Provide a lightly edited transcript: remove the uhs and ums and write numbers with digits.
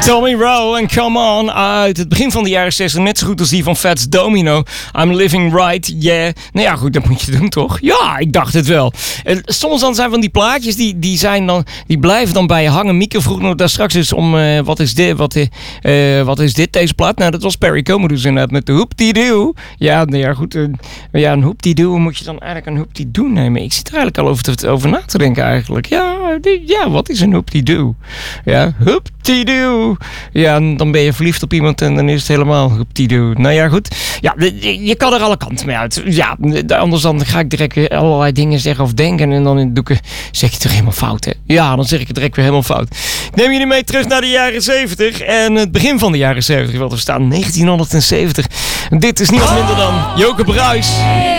Tommy Rowe en Come On uit het begin van de jaren 60. Net zo goed als die van Fats Domino. I'm living right, yeah. Nou ja, goed, dat moet je doen, toch? Ja, ik dacht het wel. Soms dan zijn van die plaatjes, die blijven dan bij je hangen. Mieke vroeg nog daar straks eens om, wat is dit, deze plaat? Nou, dat was Perry Como dus inderdaad met de hoep-die-doo. Ja, nou ja, goed. Een hoep-die-doo, moet je dan eigenlijk een hoep-die-doo nemen? Ik zit er eigenlijk al over na te denken eigenlijk. Ja, wat is een hoep-die-doo? Ja, hoep-die-doo. Ja, dan ben je verliefd op iemand en dan is het helemaal hoep-die-doo. Nou ja, goed. Ja, je kan er alle kanten mee uit. Ja, anders dan ga ik direct weer allerlei dingen zeggen of denken en dan zeg je het toch helemaal fout, hè? Ja, dan zeg ik het direct weer helemaal fout. Ik neem jullie mee terug naar de jaren 70 en het begin van de jaren 70, wat er staan, 1970. Dit is niemand minder dan Joke Bruis.